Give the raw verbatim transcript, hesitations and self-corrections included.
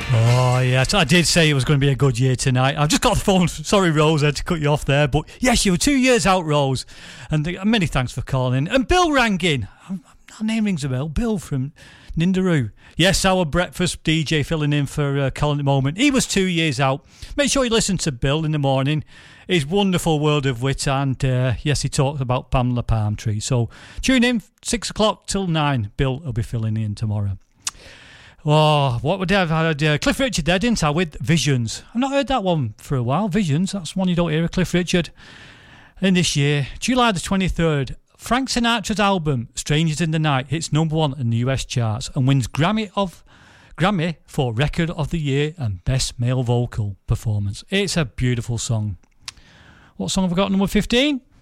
Oh, yes, I did say it was going to be a good year tonight. I've just got the phone. Sorry, Rose, I had to cut you off there. But yes, you were two years out, Rose. And many thanks for calling. And Bill rang in. That name rings a bell. Bill from Nindaroo. Yes, our breakfast D J filling in for uh, Colin at the moment. He was two years out. Make sure you listen to Bill in the morning. His wonderful world of wit. And uh, yes, he talked about Pamela Palmtree. So tune in six o'clock till nine. Bill will be filling in tomorrow. Oh, what would I have had? Uh, Cliff Richard there, didn't I, with Visions. I've not heard that one for a while. Visions, that's one you don't hear of Cliff Richard. And this year, July the twenty-third, Frank Sinatra's album, Strangers in the Night, hits number one in the U S charts and wins Grammy of Grammy for Record of the Year and Best Male Vocal Performance. It's a beautiful song. What song have we got, number fifteen?